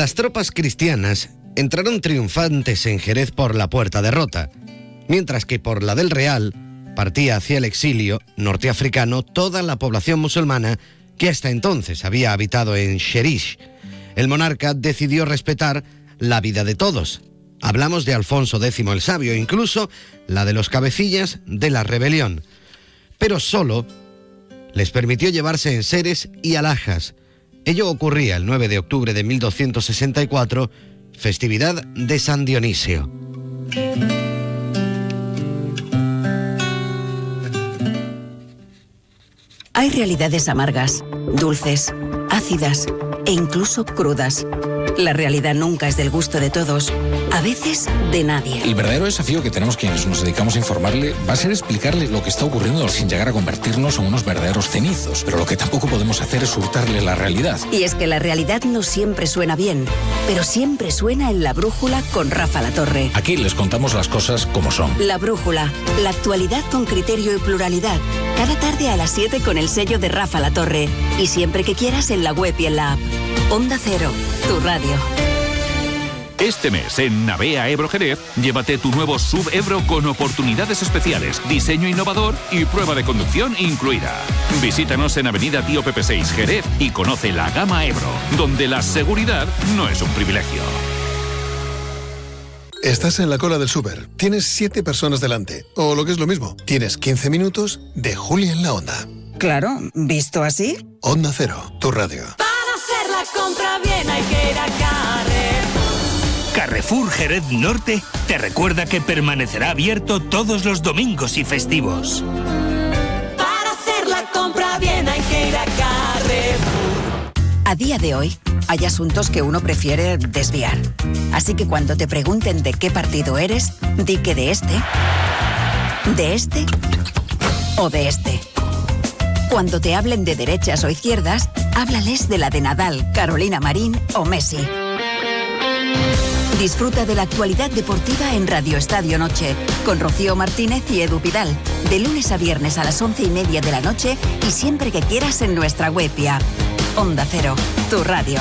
Las tropas cristianas entraron triunfantes en Jerez por la Puerta de Rota, mientras que por la del Real partía hacia el exilio norteafricano toda la población musulmana que hasta entonces había habitado en Xerish. El monarca decidió respetar la vida de todos. Hablamos de Alfonso X el Sabio, incluso la de los cabecillas de la rebelión. Pero solo les permitió llevarse enseres y alhajas. Ello ocurría el 9 de octubre de 1264, festividad de San Dionisio. Hay realidades amargas, dulces, ácidas e incluso crudas. La realidad nunca es del gusto de todos, a veces de nadie. El verdadero desafío que tenemos quienes nos dedicamos a informarle va a ser explicarle lo que está ocurriendo sin llegar a convertirnos en unos verdaderos cenizos. Pero lo que tampoco podemos hacer es hurtarle la realidad. Y es que la realidad no siempre suena bien, pero siempre suena en La Brújula con Rafa Latorre. Aquí les contamos las cosas como son. La Brújula, la actualidad con criterio y pluralidad. Cada tarde a las 7 con el sello de Rafa Latorre. Y siempre que quieras en la web y en la app. Onda Cero, tu radio. Este mes en Navea Ebro Jerez, llévate tu nuevo SUV Ebro con oportunidades especiales, diseño innovador y prueba de conducción incluida. Visítanos en Avenida Tío Pepe 6 Jerez y conoce la gama Ebro, donde la seguridad no es un privilegio. Estás en la cola del súper, tienes 7 personas delante, o lo que es lo mismo, tienes 15 minutos de Julia en la Onda. Claro, ¿visto así? Onda Cero, tu radio. Para hacer la compra bien hay que ir a Carrefour. Carrefour Jerez Norte te recuerda que permanecerá abierto todos los domingos y festivos. Para hacer la compra bien hay que ir a Carrefour. A día de hoy, hay asuntos que uno prefiere desviar. Así que cuando te pregunten de qué partido eres, di que de este o de este. Cuando te hablen de derechas o izquierdas, háblales de la de Nadal, Carolina Marín o Messi. Disfruta de la actualidad deportiva en Radio Estadio Noche, con Rocío Martínez y Edu Pidal, de lunes a viernes a las 11:30 de la noche y siempre que quieras en nuestra web y app. Onda Cero, tu radio.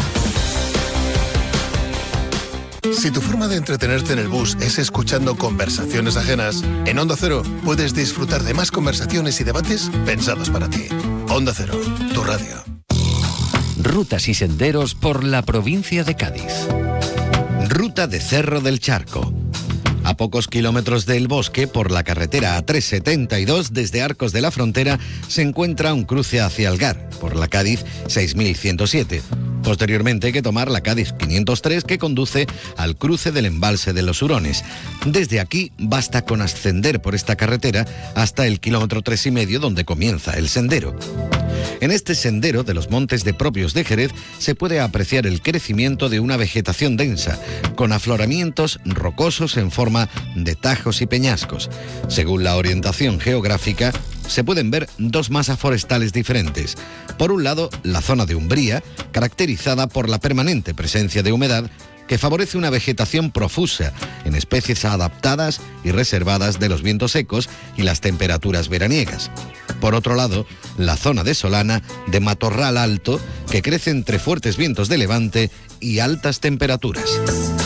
Si tu forma de entretenerte en el bus es escuchando conversaciones ajenas, en Onda Cero puedes disfrutar de más conversaciones y debates pensados para ti. Onda Cero, tu radio. Rutas y senderos por la provincia de Cádiz. Ruta de Cerro del Charco. A pocos kilómetros del bosque, por la carretera A372, desde Arcos de la Frontera, se encuentra un cruce hacia Algar, por la Cádiz 6107. Posteriormente hay que tomar la Cádiz 503 que conduce al cruce del embalse de los Hurones. Desde aquí basta con ascender por esta carretera hasta el kilómetro 3,5 donde comienza el sendero. En este sendero de los montes de Propios de Jerez se puede apreciar el crecimiento de una vegetación densa, con afloramientos rocosos en forma de tajos y peñascos. Según la orientación geográfica, se pueden ver 2 masas forestales diferentes. Por un lado, la zona de umbría, caracterizada por la permanente presencia de humedad, que favorece una vegetación profusa en especies adaptadas y reservadas de los vientos secos y las temperaturas veraniegas. Por otro lado, la zona de solana, de matorral alto, que crece entre fuertes vientos de levante y altas temperaturas.